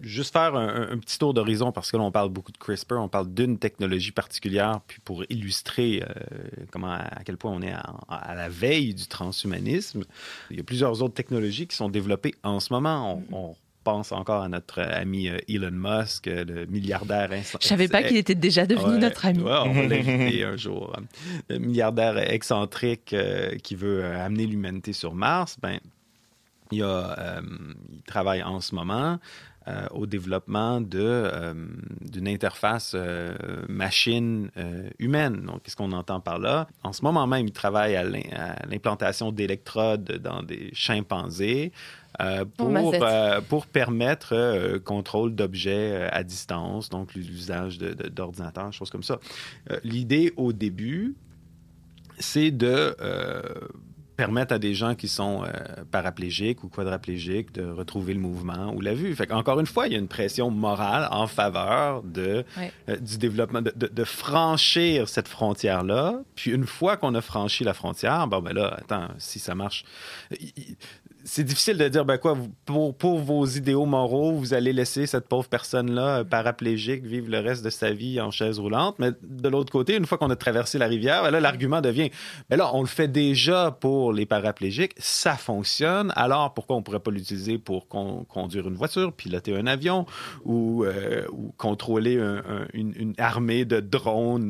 juste faire un petit tour d'horizon, parce que là, on parle beaucoup de CRISPR, on parle d'une technologie particulière, puis pour illustrer à quel point on est à la veille du transhumanisme, il y a plusieurs autres technologies qui sont développées en ce moment. On pense encore à notre ami Elon Musk, le milliardaire... Je savais pas qu'il était déjà devenu notre ami. Ouais, on va l'inviter un jour. Le milliardaire excentrique qui veut amener l'humanité sur Mars, il travaille en ce moment au développement d'une interface machine-humaine. Donc, qu'est-ce qu'on entend par là? En ce moment même, il travaille à l'implantation d'électrodes dans des chimpanzés pour permettre contrôle d'objets à distance, donc l'usage d'ordinateurs, choses comme ça. L'idée, au début, c'est de permettre à des gens qui sont paraplégiques ou quadraplégiques de retrouver le mouvement ou la vue. Fait qu'encore une fois, il y a une pression morale en faveur du développement, de franchir cette frontière-là. Puis une fois qu'on a franchi la frontière, si ça marche... C'est difficile de dire, pour vos idéaux moraux, vous allez laisser cette pauvre personne-là, paraplégique, vivre le reste de sa vie en chaise roulante. Mais de l'autre côté, une fois qu'on a traversé la rivière, là, l'argument devient, on le fait déjà pour les paraplégiques, ça fonctionne, alors pourquoi on ne pourrait pas l'utiliser pour conduire une voiture, piloter un avion ou contrôler une armée de drones,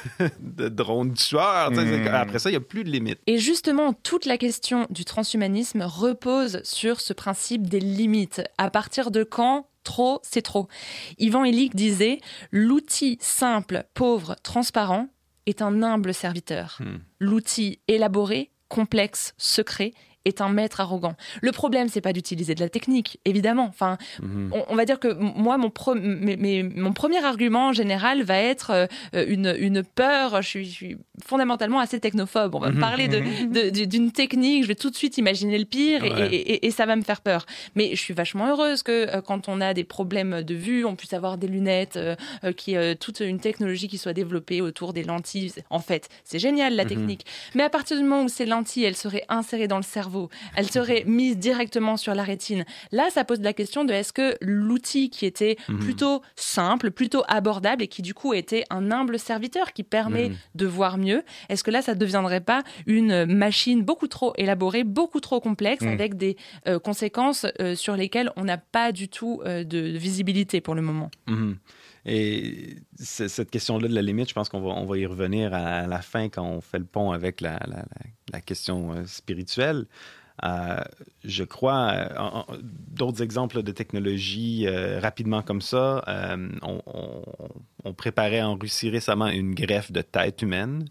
tueurs. Après ça, il n'y a plus de limite. Et justement, toute la question du transhumanisme repose sur ce principe des limites. À partir de quand trop, c'est trop? Ivan Illich disait « L'outil simple, pauvre, transparent est un humble serviteur. L'outil élaboré, complexe, secret est un maître arrogant. » Le problème, c'est pas d'utiliser de la technique, évidemment. Enfin, on va dire que moi, mon premier argument en général va être une peur. Je suis fondamentalement assez technophobe. On va me parler d'une technique, je vais tout de suite imaginer le pire et ça va me faire peur. Mais je suis vachement heureuse que quand on a des problèmes de vue, on puisse avoir des lunettes, toute une technologie qui soit développée autour des lentilles. En fait, c'est génial la technique. Mais à partir du moment où ces lentilles, elles seraient insérées dans le cerveau, elle serait mise directement sur la rétine. Là, ça pose la question de est-ce que l'outil qui était plutôt simple, plutôt abordable et qui du coup était un humble serviteur qui permet de voir mieux, est-ce que là, ça ne deviendrait pas une machine beaucoup trop élaborée, beaucoup trop complexe avec des conséquences sur lesquelles on n'a pas du tout de visibilité pour le moment? Et cette question-là de la limite, je pense qu'on va y revenir à la fin quand on fait le pont avec la question spirituelle. Je crois, d'autres exemples de technologie rapidement comme ça, on préparait en Russie récemment une greffe de tête humaine.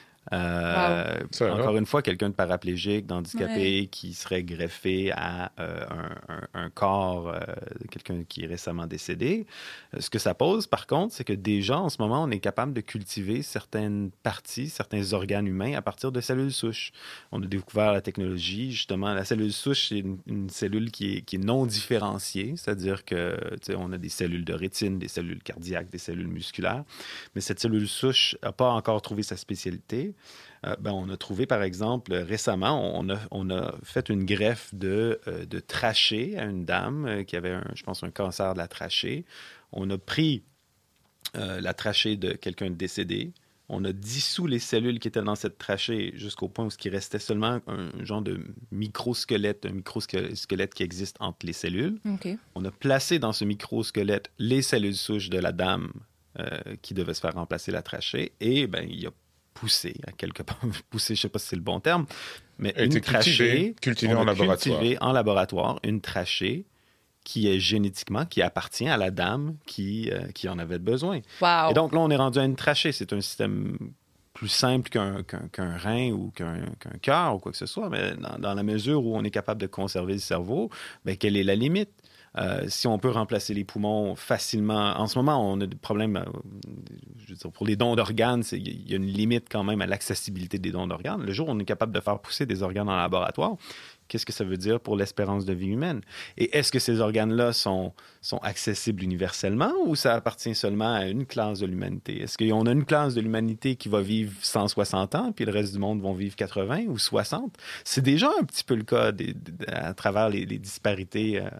Encore une fois, quelqu'un de paraplégique, d'handicapé qui serait greffé à un corps de quelqu'un qui est récemment décédé. Ce que ça pose, par contre, c'est que déjà, en ce moment, on est capable de cultiver certaines parties, certains organes humains à partir de cellules souches. On a découvert la technologie, justement. La cellule souche, c'est une cellule qui est non différenciée, c'est-à-dire que on a des cellules de rétine, des cellules cardiaques, des cellules musculaires, mais cette cellule souche n'a pas encore trouvé sa spécialité. On a trouvé, par exemple, récemment, on a fait une greffe de trachée à une dame qui avait, je pense, un cancer de la trachée. On a pris la trachée de quelqu'un de décédé. On a dissous les cellules qui étaient dans cette trachée jusqu'au point où il restait seulement un genre de microsquelette, qui existe entre les cellules. Okay. On a placé dans ce microsquelette les cellules souches de la dame qui devait se faire remplacer la trachée et il a poussé, à quelque part. Poussé, je ne sais pas si c'est le bon terme, mais une trachée... Cultivée en laboratoire. Cultivée en laboratoire, une trachée qui est génétiquement, qui appartient à la dame qui en avait besoin. Wow. Et donc là, on est rendu à une trachée. C'est un système plus simple qu'un rein ou qu'un cœur ou quoi que ce soit, mais dans la mesure où on est capable de conserver le cerveau, quelle est la limite? Si on peut remplacer les poumons facilement... En ce moment, on a des problèmes... je veux dire, pour les dons d'organes, il y a une limite quand même à l'accessibilité des dons d'organes. Le jour où on est capable de faire pousser des organes en laboratoire, qu'est-ce que ça veut dire pour l'espérance de vie humaine? Et est-ce que ces organes-là sont accessibles universellement ou ça appartient seulement à une classe de l'humanité? Est-ce qu'on a une classe de l'humanité qui va vivre 160 ans puis le reste du monde vont vivre 80 ou 60? C'est déjà un petit peu le cas à travers les disparités...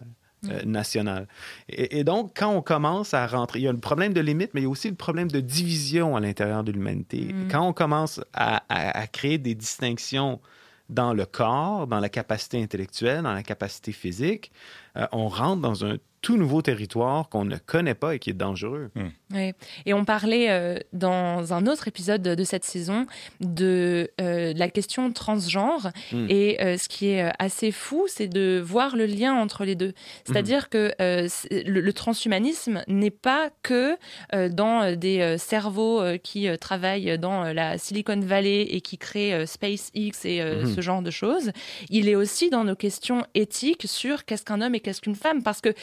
nationale. Et donc, quand on commence à rentrer, il y a le problème de limite, mais il y a aussi le problème de division à l'intérieur de l'humanité. Quand on commence à créer des distinctions dans le corps, dans la capacité intellectuelle, dans la capacité physique, on rentre dans un tout nouveau territoire qu'on ne connaît pas et qui est dangereux. Oui. Et on parlait dans un autre épisode de cette saison de la question transgenre. Et ce qui est assez fou, c'est de voir le lien entre les deux. C'est-à-dire que le transhumanisme n'est pas que dans des cerveaux qui travaillent dans la Silicon Valley et qui créent SpaceX et ce genre de choses. Il est aussi dans nos questions éthiques sur qu'est-ce qu'un homme et qu'est-ce qu'une femme. Parce que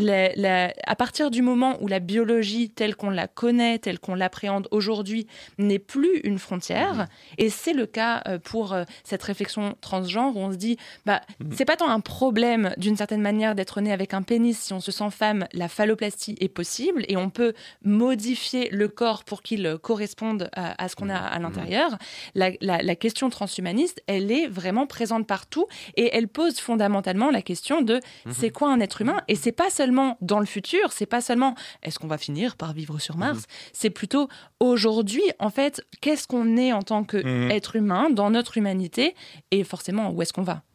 à partir du moment où la biologie telle qu'on la connaît, telle qu'on l'appréhende aujourd'hui, n'est plus une frontière, et c'est le cas pour cette réflexion transgenre où on se dit, c'est pas tant un problème d'une certaine manière d'être né avec un pénis. Si on se sent femme, la phalloplastie est possible et on peut modifier le corps pour qu'il corresponde à ce qu'on a à l'intérieur. La question transhumaniste, elle est vraiment présente partout et elle pose fondamentalement la question de c'est quoi un être humain? Et c'est pas seulement dans le futur, c'est pas seulement est-ce qu'on va finir par vivre sur Mars, c'est plutôt aujourd'hui, en fait, qu'est-ce qu'on est en tant qu'être humain dans notre humanité et forcément, où est-ce qu'on va?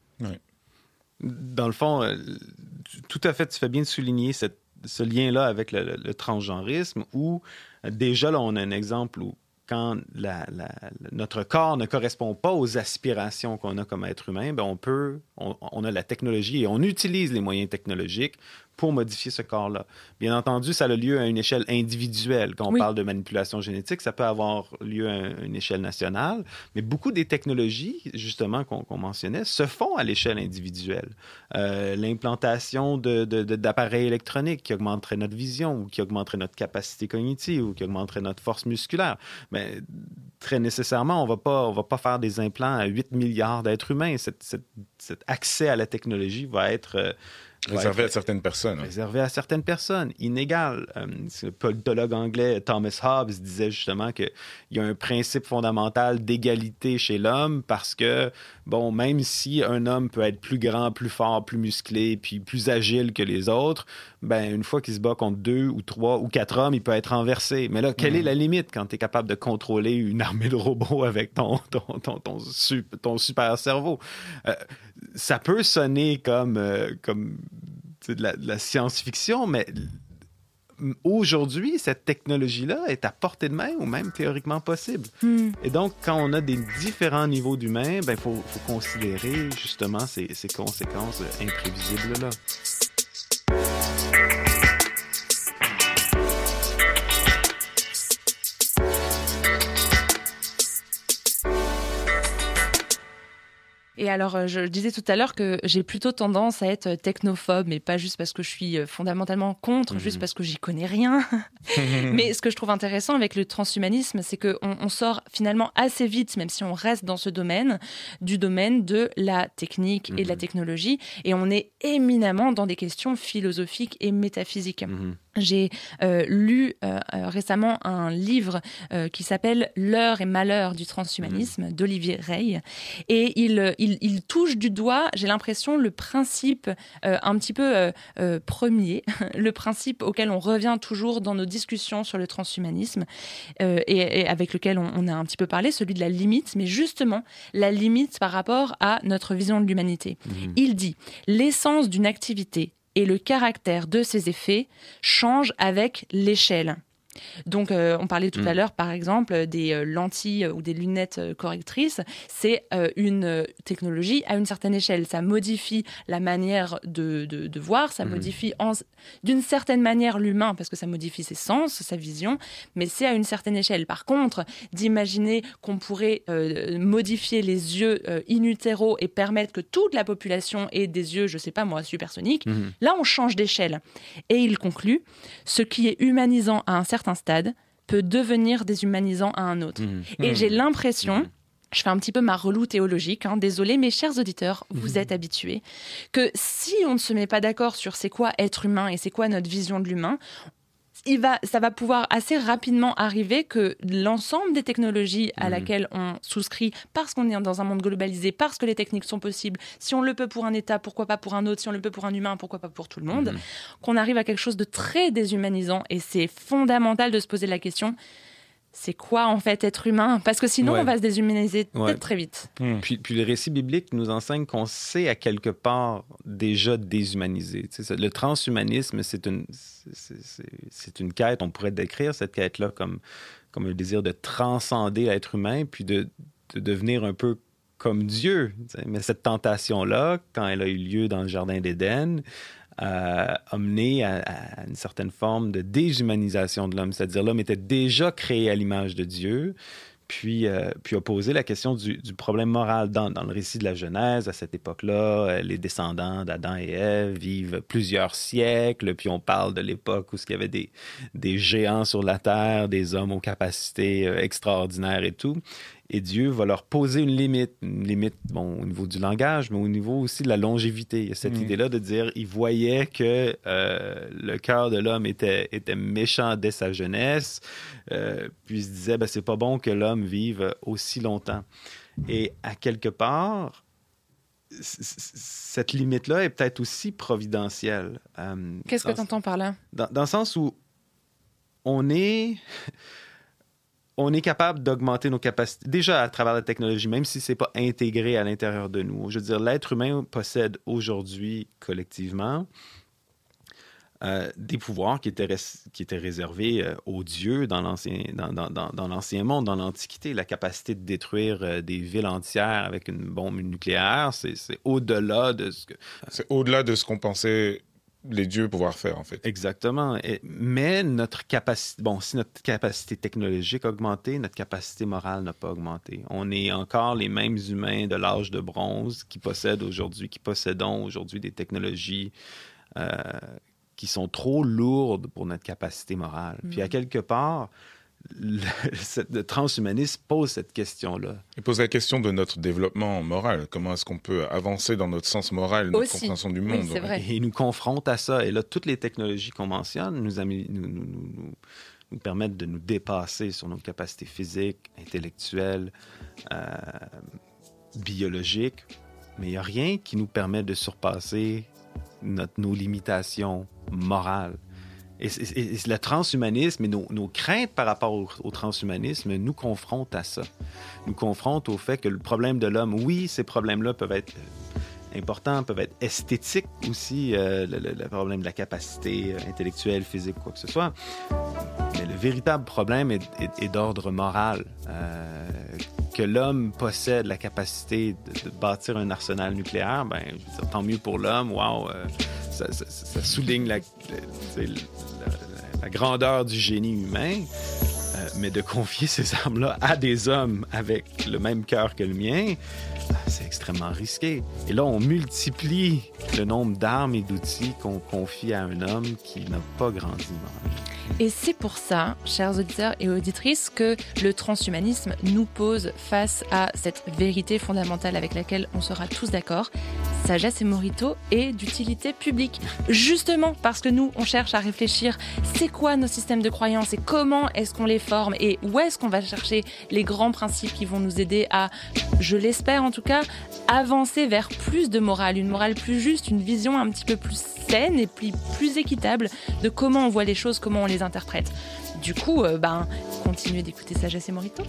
Dans le fond, tout à fait, tu fais bien de souligner ce lien-là avec le transgenrisme où déjà, là, on a un exemple où quand notre corps ne correspond pas aux aspirations qu'on a comme être humain, on a la technologie et on utilise les moyens technologiques pour modifier ce corps-là. Bien entendu, ça a lieu à une échelle individuelle. Quand on parle de manipulation génétique, ça peut avoir lieu à une échelle nationale, mais beaucoup des technologies, justement, qu'on mentionnait, se font à l'échelle individuelle. L'implantation d'appareils électroniques qui augmenteraient notre vision ou qui augmenteraient notre capacité cognitive ou qui augmenteraient notre force musculaire. Mais très nécessairement, on va pas faire des implants à 8 milliards d'êtres humains. Cet accès à la technologie va être... réservé à certaines personnes. Réservé à certaines personnes, inégal. Le politologue anglais Thomas Hobbes disait justement qu'il y a un principe fondamental d'égalité chez l'homme parce que, même si un homme peut être plus grand, plus fort, plus musclé, puis plus agile que les autres, une fois qu'il se bat contre 2 ou 3 ou 4 hommes, il peut être renversé. Mais là, quelle est la limite quand tu es capable de contrôler une armée de robots avec ton super cerveau? Ça peut sonner comme de la science-fiction, mais aujourd'hui, cette technologie-là est à portée de main ou même théoriquement possible. Et donc, quand on a des différents niveaux d'humains, il faut considérer justement ces conséquences imprévisibles-là. Et alors, je disais tout à l'heure que j'ai plutôt tendance à être technophobe, mais pas juste parce que je suis fondamentalement contre, juste parce que j'y connais rien. Mais ce que je trouve intéressant avec le transhumanisme, c'est qu'on sort finalement assez vite, même si on reste dans ce domaine, du domaine de la technique et de la technologie, et on est éminemment dans des questions philosophiques et métaphysiques. J'ai lu récemment un livre qui s'appelle « L'heure et malheur du transhumanisme » d'Olivier Rey. Et il touche du doigt, j'ai l'impression, le principe un petit peu premier, le principe auquel on revient toujours dans nos discussions sur le transhumanisme et avec lequel on a un petit peu parlé, celui de la limite, mais justement la limite par rapport à notre vision de l'humanité. Il dit « L'essence d'une activité et le caractère de ses effets changent avec l'échelle. » Donc, on parlait tout à l'heure, par exemple, des lentilles ou des lunettes correctrices. C'est une technologie à une certaine échelle. Ça modifie la manière de voir, ça modifie d'une certaine manière l'humain, parce que ça modifie ses sens, sa vision, mais c'est à une certaine échelle. Par contre, d'imaginer qu'on pourrait modifier les yeux in utero et permettre que toute la population ait des yeux, je sais pas moi, supersoniques, là, on change d'échelle. Et il conclut, ce qui est humanisant à un certain stade peut devenir déshumanisant à un autre. Et j'ai l'impression, je fais un petit peu ma reloue théologique, désolé, mes chers auditeurs, vous êtes habitués, que si on ne se met pas d'accord sur c'est quoi être humain et c'est quoi notre vision de l'humain, ça va pouvoir assez rapidement arriver que l'ensemble des technologies à laquelle on souscrit, parce qu'on est dans un monde globalisé, parce que les techniques sont possibles, si on le peut pour un État, pourquoi pas pour un autre, si on le peut pour un humain, pourquoi pas pour tout le monde, qu'on arrive à quelque chose de très déshumanisant. Et c'est fondamental de se poser la question, c'est quoi en fait être humain? Parce que sinon on va se déshumaniser peut-être très vite. Puis le récit biblique nous enseigne qu'on sait à quelque part déjà déshumanisé. Le transhumanisme, c'est une quête, on pourrait décrire cette quête-là comme un désir de transcender l'être humain, puis de devenir un peu comme Dieu. Mais cette tentation-là, quand elle a eu lieu dans le Jardin d'Éden, a mené à une certaine forme de déshumanisation de l'homme. C'est-à-dire l'homme était déjà créé à l'image de Dieu, puis a posé la question du problème moral. Dans le récit de la Genèse, à cette époque-là, les descendants d'Adam et Ève vivent plusieurs siècles, puis on parle de l'époque où il y avait des géants sur la terre, des hommes aux capacités extraordinaires et tout. Et Dieu va leur poser une limite, au niveau du langage, mais au niveau aussi de la longévité. Il y a cette idée-là de dire, il voyait que le cœur de l'homme était méchant dès sa jeunesse, puis il se disait, c'est pas bon que l'homme vive aussi longtemps. Et à quelque part, cette limite-là est peut-être aussi providentielle. Qu'est-ce que tu entends par là? Dans le sens où on est capable d'augmenter nos capacités, déjà à travers la technologie, même si ce n'est pas intégré à l'intérieur de nous. Je veux dire, l'être humain possède aujourd'hui, collectivement, des pouvoirs qui étaient réservés aux dieux dans l'ancien monde, dans l'Antiquité. La capacité de détruire des villes entières avec une bombe nucléaire, c'est au-delà de ce que... C'est au-delà de ce qu'on pensait les dieux pouvoir faire, en fait. Exactement. Mais notre capacité... si notre capacité technologique a augmenté, notre capacité morale n'a pas augmenté. On est encore les mêmes humains de l'âge de bronze qui possédons aujourd'hui des technologies qui sont trop lourdes pour notre capacité morale. Puis à quelque part, le transhumanisme pose cette question-là. Il pose la question de notre développement moral. Comment est-ce qu'on peut avancer dans notre sens moral, notre compréhension du monde? Oui, c'est vrai. Et il nous confronte à ça. Et là, toutes les technologies qu'on mentionne nous permettent de nous dépasser sur nos capacités physiques, intellectuelles, biologiques. Mais il n'y a rien qui nous permet de surpasser nos limitations morales. Et le transhumanisme et nos craintes par rapport au transhumanisme nous confrontent à ça. Nous confrontent au fait que le problème de l'homme, oui, ces problèmes-là peuvent être importants, peuvent être esthétiques aussi, le problème de la capacité intellectuelle, physique, quoi que ce soit. Mais le véritable problème est d'ordre moral. Que l'homme possède la capacité de bâtir un arsenal nucléaire, je veux dire, tant mieux pour l'homme, ça souligne la grandeur du génie humain, mais de confier ces armes-là à des hommes avec le même cœur que le mien, c'est extrêmement risqué. Et là, on multiplie le nombre d'armes et d'outils qu'on confie à un homme qui n'a pas grandi moralement. Et c'est pour ça, chers auditeurs et auditrices, que le transhumanisme nous pose face à cette vérité fondamentale avec laquelle on sera tous d'accord. Sagesse et Morito est d'utilité publique. Justement parce que nous, on cherche à réfléchir, c'est quoi nos systèmes de croyances et comment est-ce qu'on les forme et où est-ce qu'on va chercher les grands principes qui vont nous aider à, je l'espère en tout cas, avancer vers plus de morale, une morale plus juste, une vision un petit peu plus saine et plus équitable de comment on voit les choses, comment on les interprète. Du coup, continuez d'écouter Sagesse et Morito.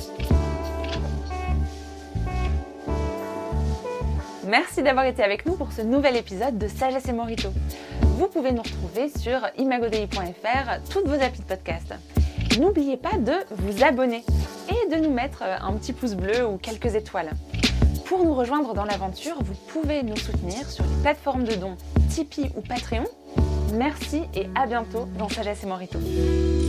Merci d'avoir été avec nous pour ce nouvel épisode de Sagesse et Morito. Vous pouvez nous retrouver sur imagodei.fr, toutes vos applis de podcast. N'oubliez pas de vous abonner et de nous mettre un petit pouce bleu ou quelques étoiles. Pour nous rejoindre dans l'aventure, vous pouvez nous soutenir sur les plateformes de dons Tipeee ou Patreon. Merci et à bientôt dans Sagesse et Morito.